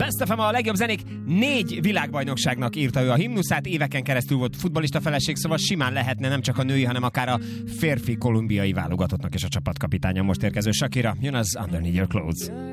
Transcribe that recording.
Best FM a legjobb zenék 4 világbajnokságnak írta ő a himnuszát, éveken keresztül volt futballista feleség, szóval simán lehetne nem csak a női, hanem akár a férfi kolumbiai válogatottnak és a csapatkapitánya most érkező Shakira. Jön az Underneath Your Clothes.